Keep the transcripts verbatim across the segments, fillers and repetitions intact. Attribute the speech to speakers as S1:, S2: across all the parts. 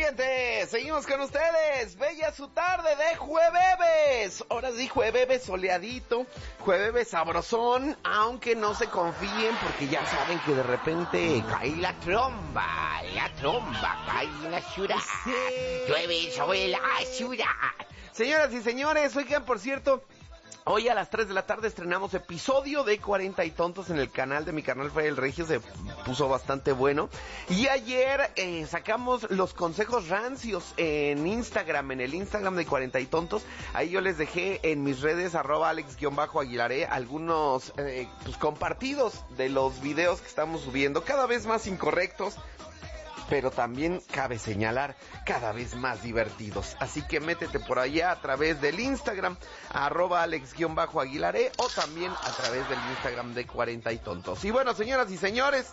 S1: Sobrevivientes, seguimos con ustedes. Bella su tarde de jueves. Ahora sí, jueves soleadito, jueves sabrosón, aunque no se confíen porque ya saben que de repente cae la tromba, la tromba cae en la ciudad. Sí. Llueve sobre la ciudad. Señoras y señores, oigan, por cierto, hoy a las tres de la tarde estrenamos episodio de cuarenta y Tontos en el canal de mi canal Fray el Regio, se puso bastante bueno. Y ayer eh, sacamos los consejos rancios en Instagram, en el Instagram de cuarenta y Tontos. Ahí yo les dejé en mis redes, arroba alex-aguilaré, algunos eh, pues, compartidos de los videos que estamos subiendo, cada vez más incorrectos, pero también cabe señalar, cada vez más divertidos. Así que métete por allá a través del Instagram, arroba alex-aguilaré, o también a través del Instagram de cuarenta y Tontos. Y bueno, señoras y señores,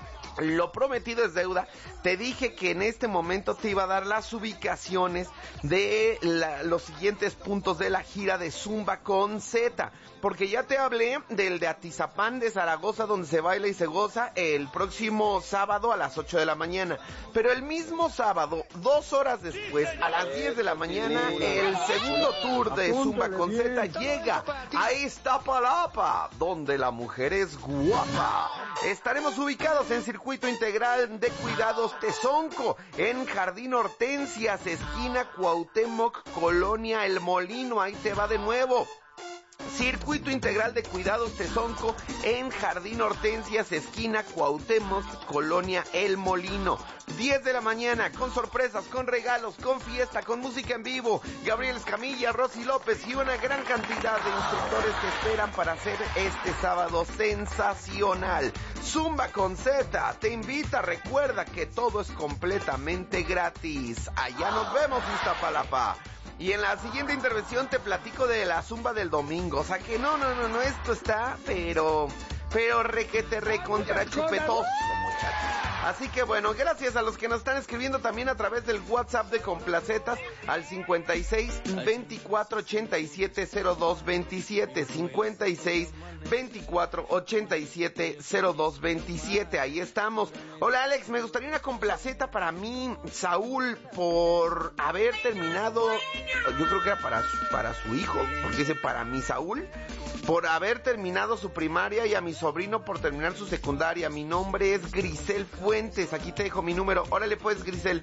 S1: lo prometido es deuda. Te dije que en este momento te iba a dar las ubicaciones de la, los siguientes puntos de la gira de Zumba con Z, porque ya te hablé del de Atizapán de Zaragoza, donde se baila y se goza el próximo sábado a las ocho de la mañana, pero el mismo sábado, dos horas después, a las diez de la mañana, el segundo tour de Zumba con Z llega a Iztapalapa, donde la mujer es guapa. Estaremos ubicados en Circuito Integral de Cuidados Tezonco, en Jardín Hortensias, esquina Cuauhtémoc, Colonia El Molino. Ahí te va de nuevo. Circuito Integral de Cuidados Tezonco, en Jardín Hortensias, esquina Cuauhtémoc, Colonia El Molino. diez de la mañana, con sorpresas, con regalos, con fiesta, con música en vivo. Gabriel Escamilla, Rosy López y una gran cantidad de instructores te esperan para hacer este sábado sensacional. Zumba con Z te invita, recuerda que todo es completamente gratis. Allá nos vemos, Iztapalapa. Y en la siguiente intervención te platico de la Zumba del domingo. O sea que no, no, no, no, esto está, pero, pero requete recontra chupetoso, muchachos. Así que bueno, gracias a los que nos están escribiendo también a través del WhatsApp de Complacetas al cincuenta y seis, veinticuatro, ochenta y siete, cero dos veintisiete, cincuenta y seis, veinticuatro, ochenta y siete, cero dos veintisiete. Ahí estamos. Hola Alex, me gustaría una complaceta para mí, Saúl, por haber terminado, yo creo que era para su, para su hijo, porque dice para mí Saúl, por haber terminado su primaria, y a mi sobrino por terminar su secundaria. Mi nombre es Grisel Fuentes, aquí te dejo mi número. Órale pues, Grisel,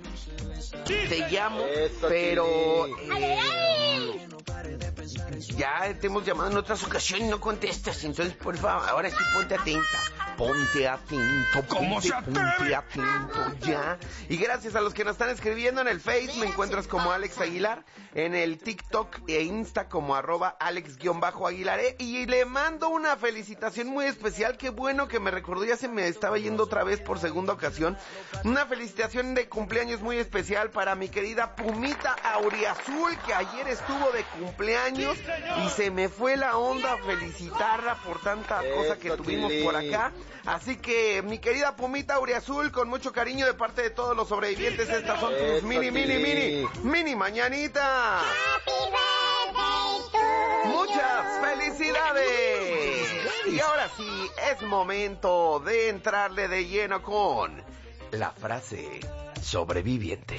S1: te llamo, pero eh, ya te hemos llamado en otras ocasiones y no contestas, entonces por favor, ahora sí ponte atenta. Ponte atento, ponte, ponte atento ya. Y gracias a los que nos están escribiendo en el Face, me encuentras como Alex Aguilar, en el TikTok e Insta como arroba Alex-Aguilaré, y le mando una felicitación muy especial. Qué bueno que me recordó, ya se me estaba yendo otra vez por segunda ocasión. Una felicitación de cumpleaños muy especial para mi querida Pumita Auriazul, que ayer estuvo de cumpleaños y se me fue la onda felicitarla por tanta cosa que tuvimos por acá. Así que, mi querida Pumita Auriazul, con mucho cariño de parte de todos los sobrevivientes, estas son tus mini, mini, mini, mini mañanitas. Muchas felicidades. Y ahora sí, es momento de entrarle de lleno con la frase sobreviviente.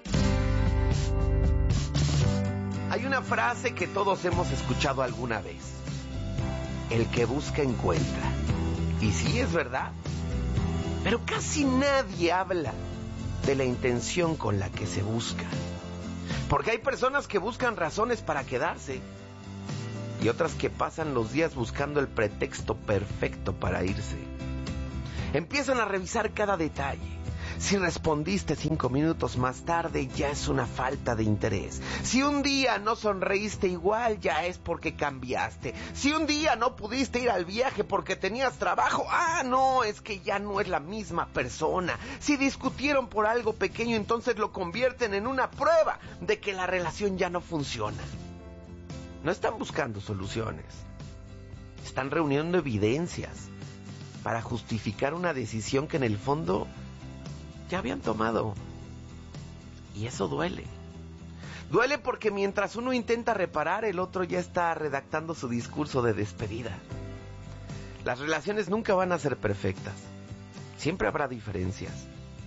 S1: Hay una frase que todos hemos escuchado alguna vez: el que busca encuentra. Y sí, es verdad, pero casi nadie habla de la intención con la que se busca. Porque hay personas que buscan razones para quedarse y otras que pasan los días buscando el pretexto perfecto para irse. Empiezan a revisar cada detalle. Si respondiste cinco minutos más tarde, ya es una falta de interés. Si un día no sonreíste igual, ya es porque cambiaste. Si un día no pudiste ir al viaje porque tenías trabajo, ah, no, es que ya no es la misma persona. Si discutieron por algo pequeño, entonces lo convierten en una prueba de que la relación ya no funciona. No están buscando soluciones. Están reuniendo evidencias para justificar una decisión que en el fondo ya habían tomado. Y eso duele. Duele porque mientras uno intenta reparar, el otro ya está redactando su discurso de despedida. Las relaciones nunca van a ser perfectas. Siempre habrá diferencias.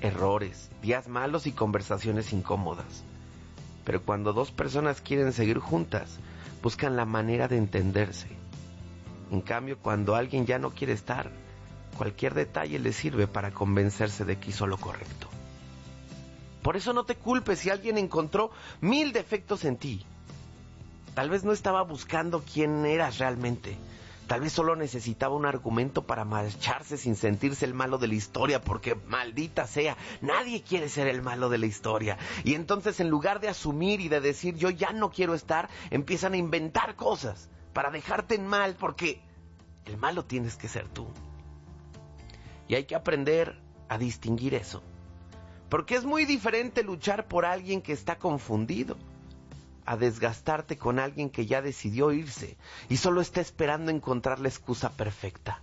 S1: errores, días malos y conversaciones incómodas. Pero cuando dos personas quieren seguir juntas, buscan la manera de entenderse. En cambio, cuando alguien ya no quiere estar, cualquier detalle le sirve para convencerse de que hizo lo correcto. Por eso no te culpes si alguien encontró mil defectos en ti. Tal vez no estaba buscando quién eras realmente. Tal vez solo necesitaba un argumento para marcharse sin sentirse el malo de la historia, porque maldita sea, nadie quiere ser el malo de la historia. Y entonces, en lugar de asumir y de decir yo ya no quiero estar, empiezan a inventar cosas para dejarte en mal, porque el malo tienes que ser tú. Y hay que aprender a distinguir eso, porque es muy diferente luchar por alguien que está confundido a desgastarte con alguien que ya decidió irse y solo está esperando encontrar la excusa perfecta.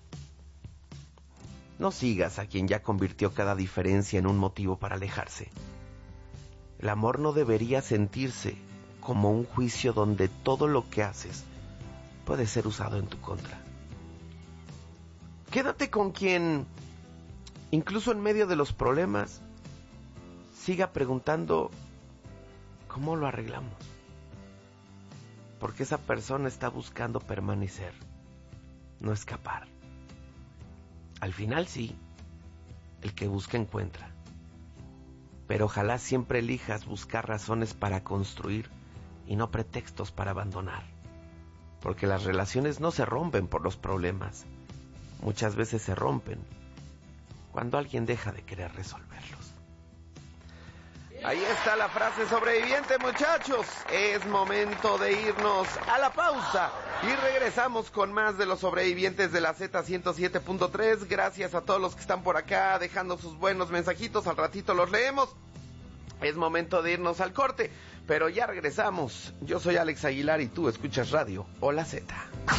S1: No sigas a quien ya convirtió cada diferencia en un motivo para alejarse. El amor no debería sentirse como un juicio donde todo lo que haces puede ser usado en tu contra. Quédate con quien, incluso en medio de los problemas, siga preguntando ¿cómo lo arreglamos? Porque esa persona está buscando permanecer, no escapar. Al final sí, el que busca encuentra. Pero ojalá siempre elijas buscar razones para construir y no pretextos para abandonar. Porque las relaciones no se rompen por los problemas. Muchas veces se rompen cuando alguien deja de querer resolverlos. Ahí está la frase sobreviviente, muchachos. Es momento de irnos a la pausa y regresamos con más de los sobrevivientes de la Z ciento siete punto tres. Gracias a todos los que están por acá dejando sus buenos mensajitos. Al ratito los leemos. Es momento de irnos al corte, pero ya regresamos. Yo soy Alex Aguilar y tú escuchas Radio o La Z.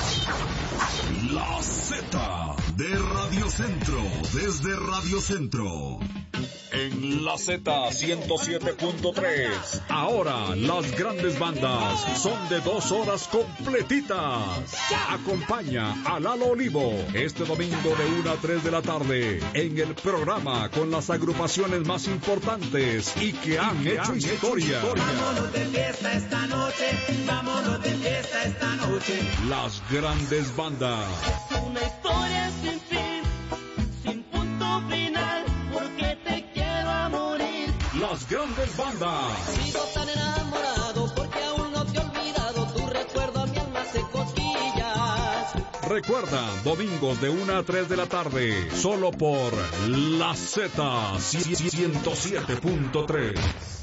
S2: La Z de Radio Centro, desde Radio Centro.
S3: En la Z ciento siete punto tres. Ahora las grandes bandas son de dos horas completitas. Acompaña a Lalo Olivo este domingo de una a tres de la tarde en el programa con las agrupaciones más importantes y que han, y que hecho, han historia. hecho historia.
S4: Vámonos de fiesta esta noche, vámonos de fiesta esta noche.
S3: Las grandes bandas.
S5: Es una historia sin fin, sin punto final, porque te quiero a morir.
S3: Las grandes bandas.
S5: Sigo tan enamorado porque aún no te he olvidado, tu recuerdo a mi alma hace cosquillas.
S3: Recuerda, domingos de una a tres de la tarde, solo por La Z ciento siete punto tres.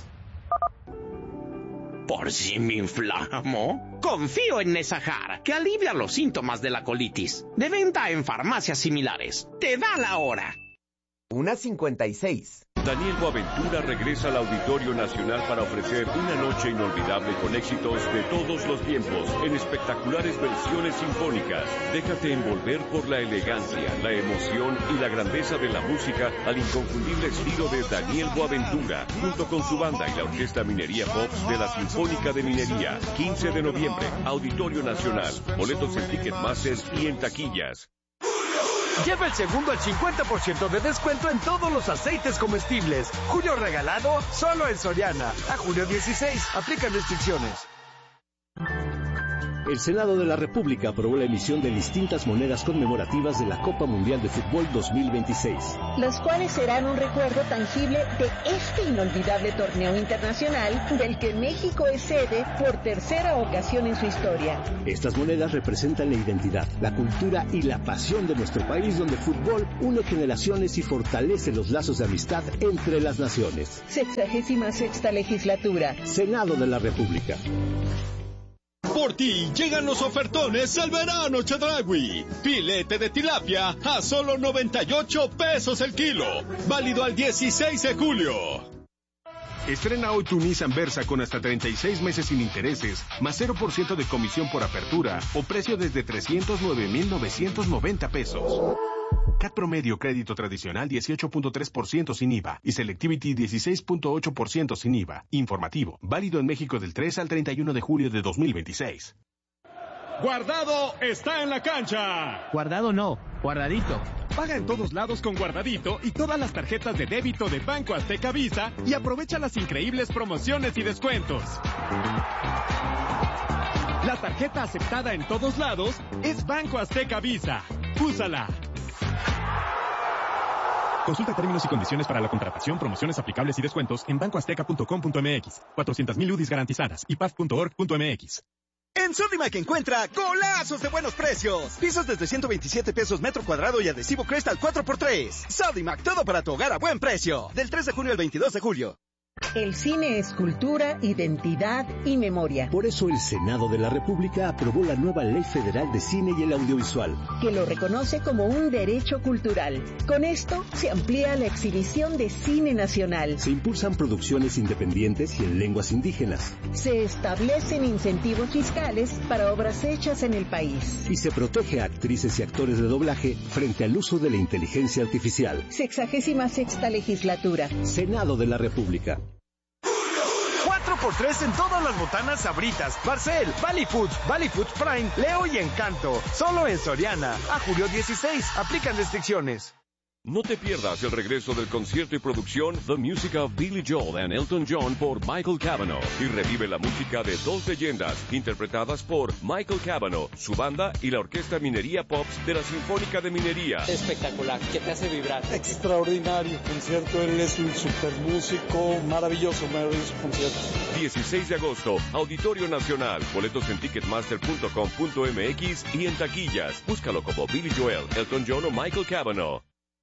S6: ¿Por si me inflamo? Confío en Nesahar, que alivia los síntomas de la colitis. De venta en farmacias similares. Te da la hora.
S1: Una cincuenta y seis.
S7: Daniel Boaventura regresa al Auditorio Nacional para ofrecer una noche inolvidable con éxitos de todos los tiempos, en espectaculares versiones sinfónicas. Déjate envolver por la elegancia, la emoción y la grandeza de la música al inconfundible estilo de Daniel Boaventura, junto con su banda y la Orquesta Minería Pops de la Sinfónica de Minería. quince de noviembre, Auditorio Nacional. Boletos en Ticketmaster y en taquillas.
S8: Lleva el segundo al cincuenta por ciento de descuento en todos los aceites comestibles. Julio regalado solo en Soriana. A julio dieciséis. Aplican restricciones.
S9: El Senado de la República aprobó la emisión de distintas monedas conmemorativas de la Copa Mundial de Fútbol dos mil veintiséis.
S10: Las cuales serán un recuerdo tangible de este inolvidable torneo internacional del que México es sede por tercera ocasión en su historia.
S9: Estas monedas representan la identidad, la cultura y la pasión de nuestro país, donde el fútbol une generaciones y fortalece los lazos de amistad entre las naciones.
S10: Sexagésima sexta legislatura.
S9: Senado de la República.
S11: Por ti llegan los ofertones al verano Chedraui. Filete de tilapia a solo noventa y ocho pesos el kilo. Válido al dieciséis de julio.
S12: Estrena hoy tu Nissan Versa con hasta treinta y seis meses sin intereses, más cero por ciento de comisión por apertura o precio desde trescientos nueve mil novecientos noventa pesos. C A T promedio crédito tradicional dieciocho punto tres por ciento sin I V A y Selectivity dieciséis punto ocho por ciento sin I V A. Informativo, válido en México del tres al treinta y uno de julio de dos mil veintiséis.
S11: Guardado está en la cancha.
S13: Guardado no, guardadito.
S11: Paga en todos lados con Guardadito y todas las tarjetas de débito de Banco Azteca Visa y aprovecha las increíbles promociones y descuentos. La tarjeta aceptada en todos lados es Banco Azteca Visa. Úsala. Consulta términos y condiciones para la contratación, promociones aplicables y descuentos en banco azteca punto com punto m x. cuatrocientas mil U D Is garantizadas y p a f punto org punto m x.
S14: En Sodimac encuentra golazos de buenos precios. Pisos desde ciento veintisiete pesos metro cuadrado y adhesivo Crest al cuatro por tres. Sodimac, todo para tu hogar a buen precio. Del tres de junio al veintidós de julio.
S10: El cine es cultura, identidad y memoria.
S9: Por eso el Senado de la República aprobó la nueva Ley Federal de Cine y el Audiovisual,
S10: que lo reconoce como un derecho cultural. Con esto se amplía la exhibición de cine nacional.
S9: Se impulsan producciones independientes y en lenguas indígenas.
S10: Se establecen incentivos fiscales para obras hechas en el país.
S9: Y se protege a actrices y actores de doblaje frente al uso de la inteligencia artificial.
S10: Sexagésima sexta legislatura.
S9: Senado de la República.
S8: cuatro por tres en todas las botanas Sabritas, Barcel, Valley Foods, Valley Foods Prime, Leo y Encanto. Solo en Soriana. A julio dieciséis. Aplican restricciones.
S7: No te pierdas el regreso del concierto y producción The Music of Billy Joel and Elton John por Michael Cavanaugh y revive la música de dos leyendas interpretadas por Michael Cavanaugh, su banda y la Orquesta Minería Pops de la Sinfónica de Minería.
S15: Espectacular, que te hace vibrar.
S16: Extraordinario concierto, él es un super músico, maravilloso, maravilloso concierto.
S7: dieciséis de agosto, Auditorio Nacional, boletos en ticketmaster punto com punto m x y en taquillas. Búscalo como Billy Joel, Elton John o Michael Cavanaugh.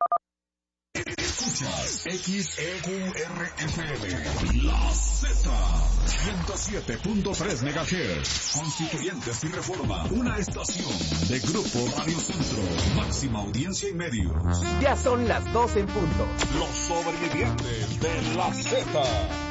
S2: Escuchas X E Q R F M, La Z, ciento siete punto tres megahertz, Constituyentes y Reforma, una estación de Grupo Radio Centro, máxima audiencia y medios.
S8: Ya son las dos en punto.
S3: Los sobrevivientes de La Z.